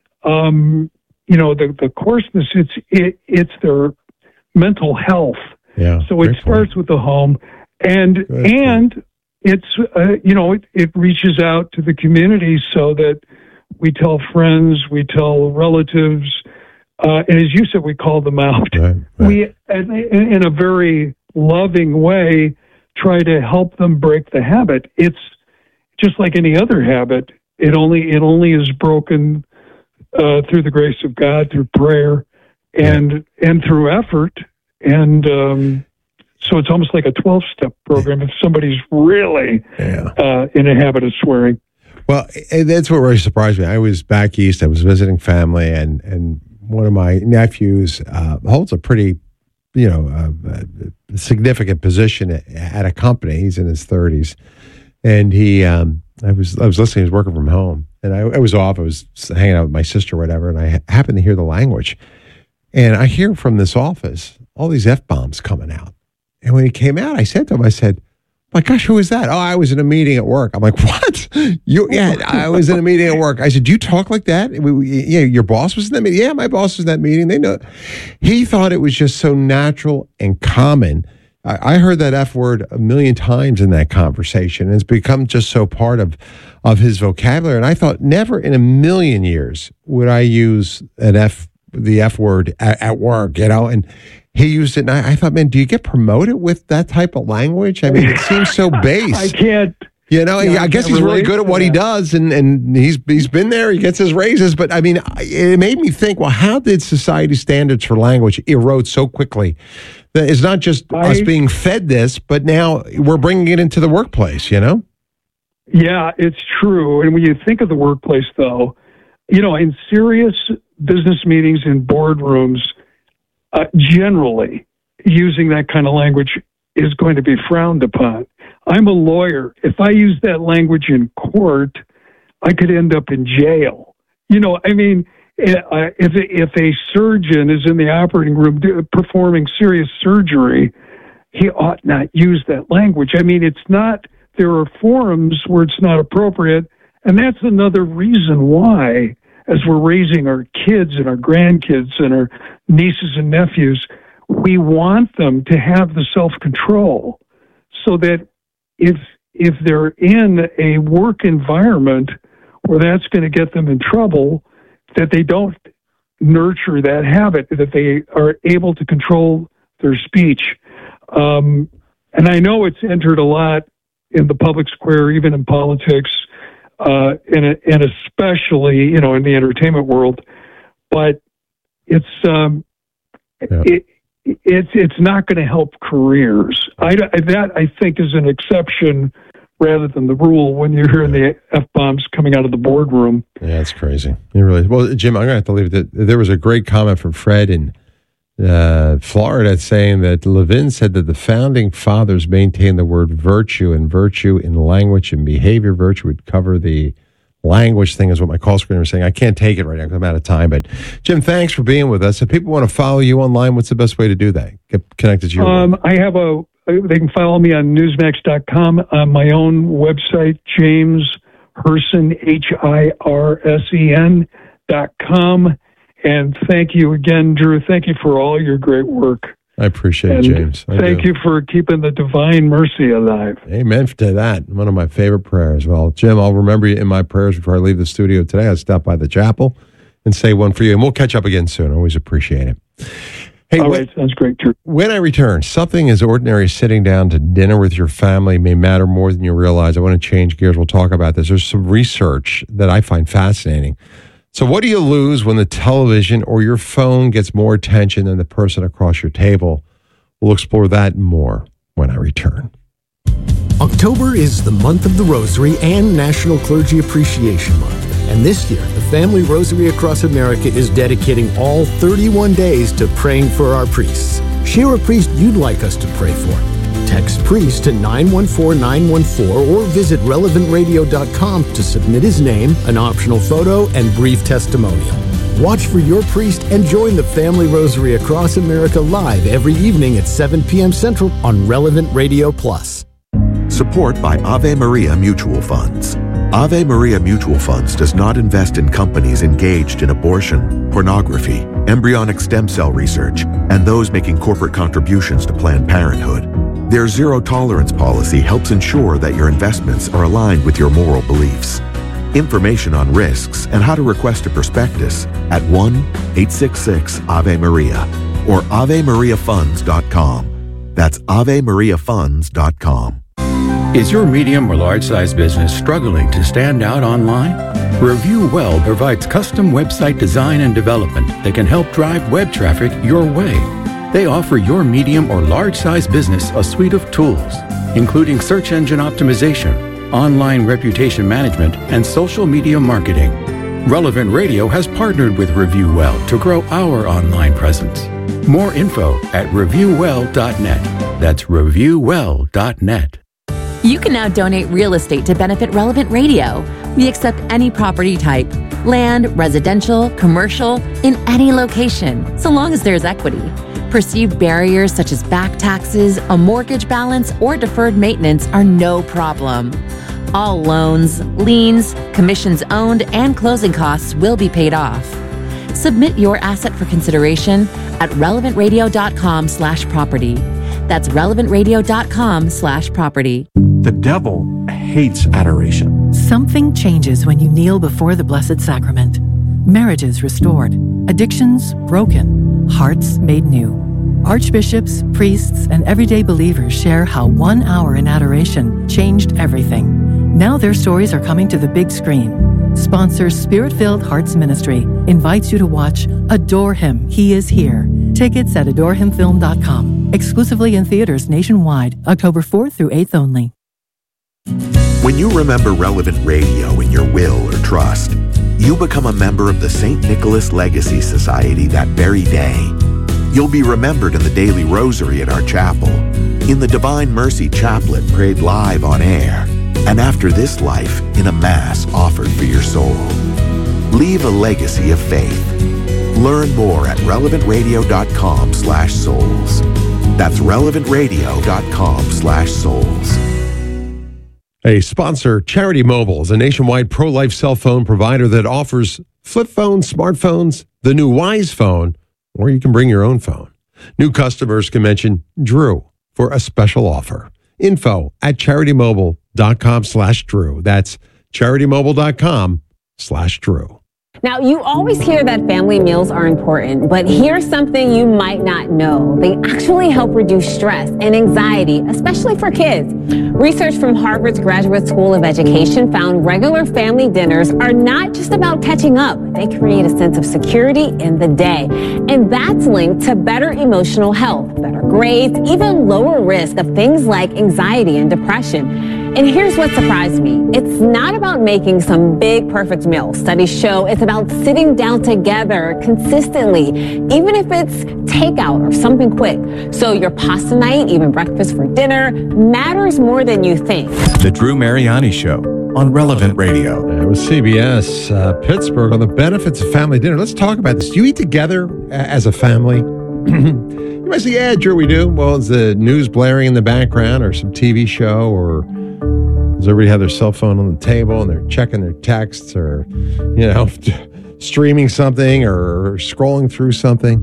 um, you know the, the coarseness; it's it, it's their mental health. Yeah. So it starts point. with the home, and Great and point. it's uh, you know it, it reaches out to the community so that we tell friends, we tell relatives, uh, and as you said, we call them out. Right, right. We in, in a very loving way try to help them break the habit. It's just like any other habit. It only it only is broken uh, through the grace of God, through prayer, and yeah. and through effort. And um, so it's almost like a twelve-step program if somebody's really yeah. uh, in a habit of swearing. Well, that's what really surprised me. I was back east. I was visiting family, and and one of my nephews uh, holds a pretty, you know, uh, significant position at, at a company. He's in his thirties, and he, um, I was, I was listening. He was working from home, and I, I was off. I was hanging out with my sister, or whatever, and I happened to hear the language, and I hear from this office all these F-bombs coming out. And when he came out, I said to him, I said, "My gosh, who is that?" "Oh, I was in a meeting at work." I'm like, "What? You? Yeah, I was in a meeting at work." I said, "Do you talk like that? We, we, yeah, your boss was in that meeting." "Yeah, my boss was in that meeting." They know. He thought it was just so natural and common. I, I heard that F word a million times in that conversation, and it's become just so part of of his vocabulary. And I thought, never in a million years would I use an F, the F word at, at work, you know, and. He used it, and I, I thought, man, do you get promoted with that type of language? I mean, it seems so base. I can't. You know, yeah, I, I guess he's really good at what he does, and, and he's he's been there. He gets his raises. But, I mean, it made me think, well, how did society standards for language erode so quickly? That it's not just I, us being fed this, but now we're bringing it into the workplace, you know? Yeah, it's true. And when you think of the workplace, though, you know, in serious business meetings in boardrooms, Uh, generally, using that kind of language is going to be frowned upon. I'm a lawyer. If I use that language in court, I could end up in jail. You know, I mean, uh, if if a surgeon is in the operating room do, performing serious surgery, he ought not use that language. I mean, it's not. There are forums where it's not appropriate, and that's another reason why, as we're raising our kids and our grandkids and our nieces and nephews, we want them to have the self-control so that if if they're in a work environment where that's going to get them in trouble, that they don't nurture that habit, that they are able to control their speech. Um, and I know it's entered a lot in the public square, even in politics, Uh, and, and especially, you know, in the entertainment world, but it's um, yeah. it, it's it's not going to help careers. I, I, that, I think, is an exception rather than the rule when you're hearing the F-bombs coming out of the boardroom. Yeah, it's crazy. It really is. Well, Jim, I'm going to have to leave it. There was a great comment from Fred in uh, Florida saying that Levin said that the founding fathers maintained the word virtue, and virtue in language and behavior. Virtue would cover the language thing, is what my call screener was saying. I can't take it right now because I'm out of time. But Jim, thanks for being with us. If people want to follow you online, what's the best way to do that? Get connected to you. Um, I have a, they can follow me on newsmax dot com, on my own website, James Hirsen, H I R S E N dot com. And thank you again, Drew. Thank you for all your great work. I appreciate and it, James. I thank do. you for keeping the divine mercy alive. Amen to that. One of my favorite prayers. Well, Jim, I'll remember you in my prayers before I leave the studio today. I'll stop by the chapel and say one for you, and we'll catch up again soon. Always appreciate it. Hey, All when, right, sounds great, Drew. When I return, something as ordinary as sitting down to dinner with your family may matter more than you realize. I want to change gears. We'll talk about this. There's some research that I find fascinating. So what do you lose when the television or your phone gets more attention than the person across your table? We'll explore that more when I return. October is the month of the Rosary and National Clergy Appreciation Month. And this year, the Family Rosary Across America is dedicating all thirty-one days to praying for our priests. Share a priest you'd like us to pray for. Text priest to nine one four nine one four or visit relevant radio dot com to submit his name, an optional photo, and brief testimonial. Watch for your priest and join the Family Rosary Across America live every evening at seven p.m. Central on Relevant Radio Plus. Support by Ave Maria Mutual Funds. Ave Maria Mutual Funds does not invest in companies engaged in abortion, pornography, embryonic stem cell research, and those making corporate contributions to Planned Parenthood. Their zero tolerance policy helps ensure that your investments are aligned with your moral beliefs. Information on risks and how to request a prospectus at one eight six six Ave Maria or ave maria funds dot com. That's ave maria funds dot com. Is your medium or large size business struggling to stand out online? Review Well provides custom website design and development that can help drive web traffic your way. They offer your medium or large size business a suite of tools, including search engine optimization, online reputation management, and social media marketing. Relevant Radio has partnered with Review Well to grow our online presence. More info at review well dot net. That's review well dot net. You can now donate real estate to benefit Relevant Radio. We accept any property type, land, residential, commercial, in any location, so long as there's equity. Perceived barriers such as back taxes, a mortgage balance, or deferred maintenance are no problem. All loans, liens, commissions owned, and closing costs will be paid off. Submit your asset for consideration at relevant radio dot com slash property. That's relevant radio dot com slash property. The devil hates adoration. Something changes when you kneel before the Blessed Sacrament. Marriages restored, addictions broken, hearts made new. Archbishops, priests, and everyday believers share how one hour in adoration changed everything. Now their stories are coming to the big screen. Sponsor Spirit-Filled Hearts Ministry invites you to watch Adore Him, He Is Here. Tickets at adore him film dot com. Exclusively in theaters nationwide, October fourth through eighth only. When you remember Relevant Radio in your will or trust, you become a member of the Saint Nicholas Legacy Society that very day. You'll be remembered in the daily rosary at our chapel, in the Divine Mercy Chaplet prayed live on air, and after this life, in a Mass offered for your soul. Leave a legacy of faith. Learn more at relevant radio dot com slash souls. That's relevant radio dot com slash souls. A sponsor, Charity Mobile, is a nationwide pro-life cell phone provider that offers flip phones, smartphones, the new Wise phone, or you can bring your own phone. New customers can mention Drew for a special offer. Info at charity mobile dot com slash Drew. That's charity mobile dot com slash Drew. Now, you always hear that family meals are important, but here's something you might not know. They actually help reduce stress and anxiety, especially for kids. Research from Harvard's Graduate School of Education found regular family dinners are not just about catching up. They create a sense of security in the day. And that's linked to better emotional health, better grades, even lower risk of things like anxiety and depression. And here's what surprised me. It's not about making some big perfect meal. Studies show it's about sitting down together consistently, even if it's takeout or something quick. So your pasta night, even breakfast for dinner, matters more than you think. The Drew Mariani Show on Relevant Radio. It was C B S uh, Pittsburgh on the benefits of family dinner. Let's talk about this. Do you eat together uh, as a family? You might say, yeah, Drew, we do. Well, is the news blaring in the background or some T V show, or does everybody have their cell phone on the table and they're checking their texts or, you know, streaming something or scrolling through something?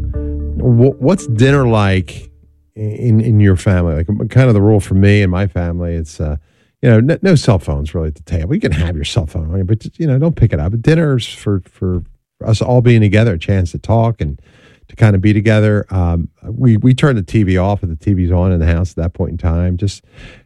What's dinner like in, in your family? Like, kind of the rule for me and my family, it's, uh, you know, no, no cell phones really at the table. You can have your cell phone on you, but, you know, don't pick it up. But dinner's for, for us all being together, a chance to talk and to kind of be together. Um, we, we turn the T V off if the T V's on in the house at that point in time. Just,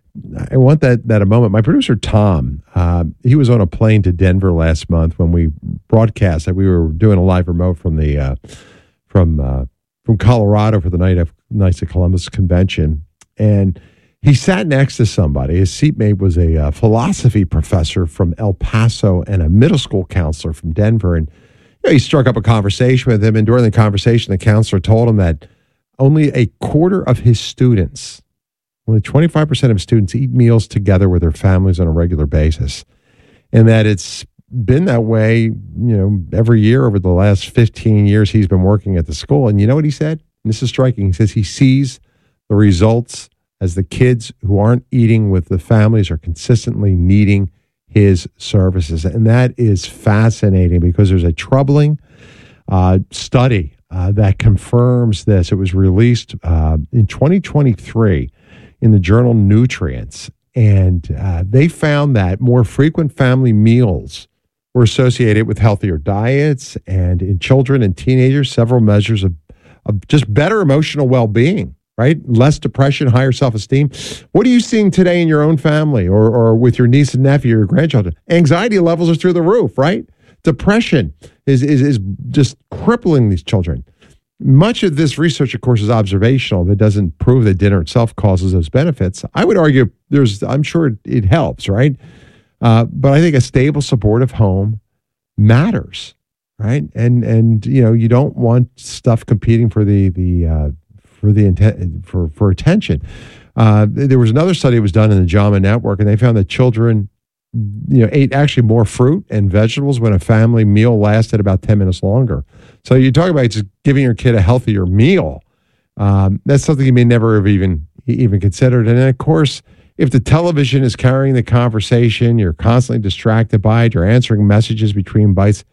I want that that a moment. My producer, Tom, uh, he was on a plane to Denver last month when we broadcast. We were doing a live remote from the uh, from uh, from Colorado for the night of Knights of Columbus convention, and he sat next to somebody. His seatmate was a uh, philosophy professor from El Paso and a middle school counselor from Denver, and you know, he struck up a conversation with him. And during the conversation, the counselor told him that only a quarter of his students, only twenty-five percent of students eat meals together with their families on a regular basis. And that it's been that way, you know, every year over the last fifteen years he's been working at the school. And you know what he said? And this is striking. He says he sees the results as the kids who aren't eating with the families are consistently needing his services. And that is fascinating because there's a troubling uh, study uh, that confirms this. It was released uh, in twenty twenty-three in the journal Nutrients, and uh, they found that more frequent family meals were associated with healthier diets, and in children and teenagers, several measures of, of just better emotional well-being, right? Less depression, higher self-esteem. What are you seeing today in your own family or, or with your niece and nephew or your grandchildren? Anxiety levels are through the roof, right? Depression is, is, is just crippling these children. Much of this research, of course, is observational. It doesn't prove that dinner itself causes those benefits. I would argue there's, I'm sure it, it helps, right? Uh, but I think a stable, supportive home matters, right? And and you know, you don't want stuff competing for the the uh, for the intent for for attention. Uh, there was another study that was done in the JAMA Network, and they found that children, you know, ate actually more fruit and vegetables when a family meal lasted about ten minutes longer. So you talk about just giving your kid a healthier meal. Um, that's something you may never have even even considered. And then, of course, if the television is carrying the conversation, you're constantly distracted by it, you're answering messages between bites,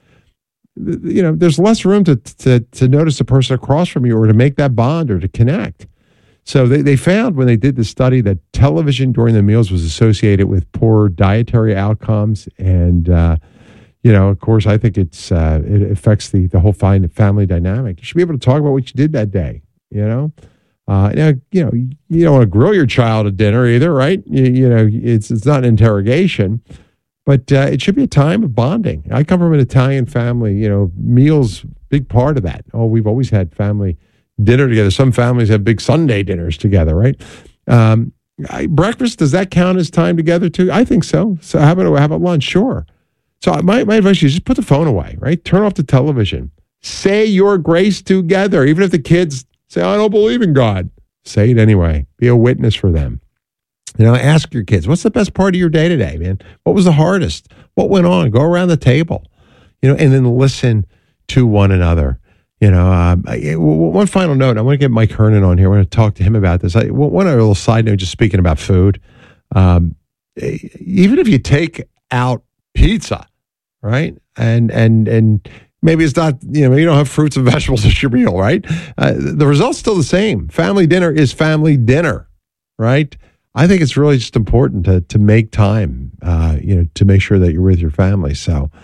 you know, there's less room to to, to notice the person across from you or to make that bond or to connect. So they, they found when they did the study that television during the meals was associated with poor dietary outcomes. And, uh, you know, of course, I think it's uh, it affects the, the whole family dynamic. You should be able to talk about what you did that day, you know. Uh, now, you know, you don't want to grill your child at dinner either, right? You, you know, it's it's not an interrogation, but uh, it should be a time of bonding. I come from an Italian family, you know, meals, big part of that. Oh, we've always had family dinner together. Some families have big Sunday dinners together, right? Um, I, breakfast, does that count as time together too? I think so. So how about, how about lunch? Sure. So my, my advice is just put the phone away, right? Turn off the television. Say your grace together. Even if the kids say, I don't believe in God, say it anyway. Be a witness for them. You know, ask your kids, what's the best part of your day today, man? What was the hardest? What went on? Go around the table, you know, and then listen to one another. You know, um, I, one final note. I want to get Mike Hernon on here. I want to talk to him about this. I, one other little side note, just speaking about food. Um, even if you take out pizza, right, and and and maybe it's not, you know, maybe you don't have fruits and vegetables as your meal, right? Uh, the result's still the same. Family dinner is family dinner, right? I think it's really just important to to make time, uh, you know, to make sure that you're with your family. So.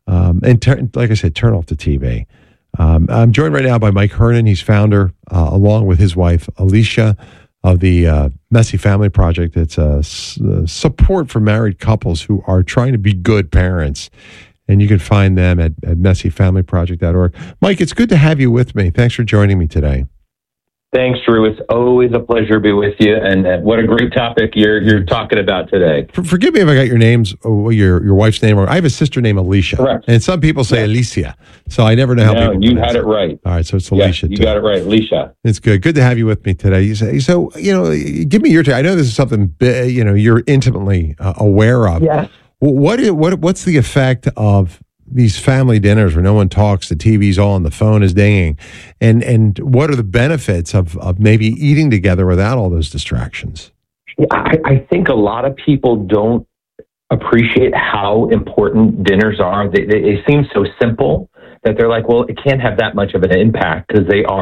Um, and ter- like I said, turn off the T V. Um, I'm joined right now by Mike Hernon. He's founder, uh, along with his wife, Alicia, of the uh, Messy Family Project. It's a s- uh, support for married couples who are trying to be good parents. And you can find them at, at messy family project dot org. Mike, it's good to have you with me. Thanks for joining me today. Thanks, Drew. It's always a pleasure to be with you, and uh, what a great topic you're you're talking about today. For, forgive me if I got your names, or your your wife's name, or I have a sister named Alicia. Correct. And some people say Alicia, so I never know how No, people. you had it right. All right, so it's Yes, Alicia. you too. got it right, Alicia. It's good. Good to have you with me today. You say, so, you know, give me your take. I know this is something bi- you know you're intimately uh, aware of. Yes. What is, what what's the effect of these family dinners where no one talks, the T V's on, the phone is dinging, and and what are the benefits of of maybe eating together without all those distractions? I, I think a lot of people don't appreciate how important dinners are. They, they, they seem so simple that they're like, well, it can't have that much of an impact because they are.